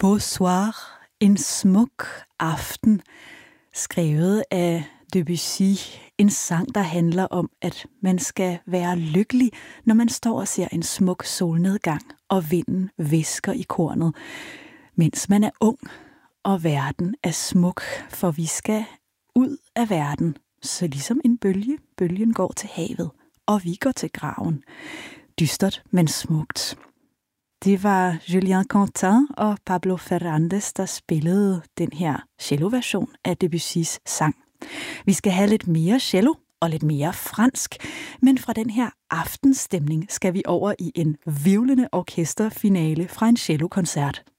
Beau soir, en smuk aften, skrevet af Debussy. En sang, der handler om, at man skal være lykkelig, når man står og ser en smuk solnedgang, og vinden hvisker i kornet, mens man er ung, og verden er smuk, for vi skal ud af verden. Så ligesom en bølge, bølgen går til havet, og vi går til graven. Dystert, men smukt. Det var Julien Quentin og Pablo Ferrandes, der spillede den her cello-version af Debussys sang. Vi skal have lidt mere cello og lidt mere fransk, men fra den her aftenstemning skal vi over i en hvirvlende orkesterfinale fra en cello-koncert.